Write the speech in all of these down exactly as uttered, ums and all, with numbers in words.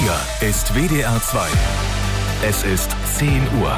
Hier ist W D R zwei. Es ist zehn Uhr.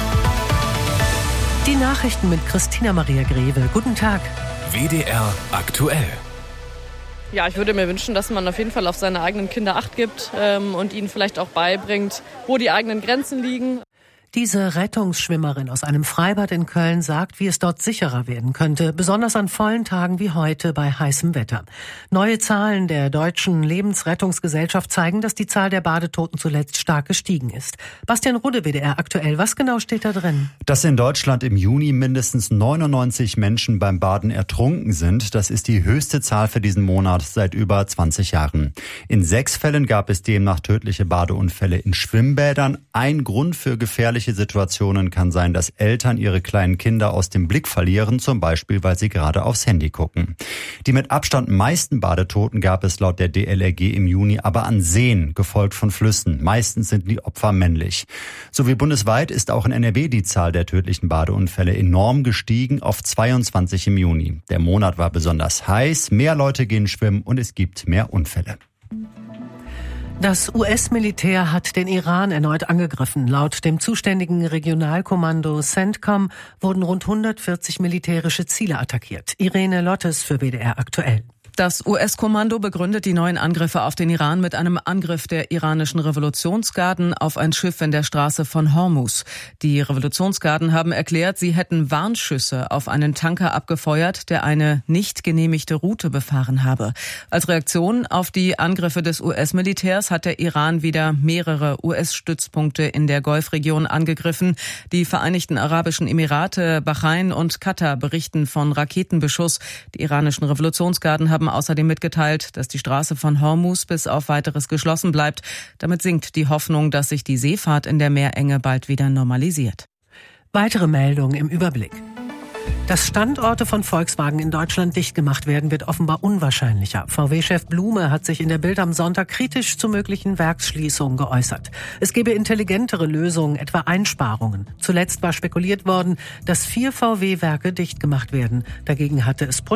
Die Nachrichten mit Christina Maria Greve. Guten Tag. W D R aktuell. Ja, ich würde mir wünschen, dass man auf jeden Fall auf seine eigenen Kinder Acht gibt ähm, und ihnen vielleicht auch beibringt, wo die eigenen Grenzen liegen. Diese Rettungsschwimmerin aus einem Freibad in Köln sagt, wie es dort sicherer werden könnte, besonders an vollen Tagen wie heute bei heißem Wetter. Neue Zahlen der Deutschen Lebensrettungsgesellschaft zeigen, dass die Zahl der Badetoten zuletzt stark gestiegen ist. Bastian Rudde, W D R aktuell. Was genau steht da drin? Dass in Deutschland im Juni mindestens neunundneunzig Menschen beim Baden ertrunken sind, das ist die höchste Zahl für diesen Monat seit über zwanzig Jahren. In sechs Fällen gab es demnach tödliche Badeunfälle in Schwimmbädern. Ein Grund für gefährliche Situationen kann sein, dass Eltern ihre kleinen Kinder aus dem Blick verlieren, zum Beispiel, weil sie gerade aufs Handy gucken. Die mit Abstand meisten Badetoten gab es laut der D L R G im Juni aber an Seen, gefolgt von Flüssen. Meistens sind die Opfer männlich. So wie bundesweit ist auch in N R W die Zahl der tödlichen Badeunfälle enorm gestiegen auf zweiundzwanzig im Juni. Der Monat war besonders heiß, mehr Leute gehen schwimmen und es gibt mehr Unfälle. Das U S-Militär hat den Iran erneut angegriffen. Laut dem zuständigen Regionalkommando CENTCOM wurden rund hundertvierzig militärische Ziele attackiert. Irene Lottes für W D R aktuell. Das U S-Kommando begründet die neuen Angriffe auf den Iran mit einem Angriff der iranischen Revolutionsgarden auf ein Schiff in der Straße von Hormuz. Die Revolutionsgarden haben erklärt, sie hätten Warnschüsse auf einen Tanker abgefeuert, der eine nicht genehmigte Route befahren habe. Als Reaktion auf die Angriffe des U S-Militärs hat der Iran wieder mehrere U S-Stützpunkte in der Golfregion angegriffen. Die Vereinigten Arabischen Emirate, Bahrain und Katar berichten von Raketenbeschuss. Die iranischen Revolutionsgarden haben außerdem mitgeteilt, dass die Straße von Hormuz bis auf Weiteres geschlossen bleibt. Damit sinkt die Hoffnung, dass sich die Seefahrt in der Meerenge bald wieder normalisiert. Weitere Meldungen im Überblick. Dass Standorte von Volkswagen in Deutschland dicht gemacht werden, wird offenbar unwahrscheinlicher. V W-Chef Blume hat sich in der Bild am Sonntag kritisch zu möglichen Werksschließungen geäußert. Es gebe intelligentere Lösungen, etwa Einsparungen. Zuletzt war spekuliert worden, dass vier V W-Werke dicht gemacht werden. Dagegen hatte es Proteste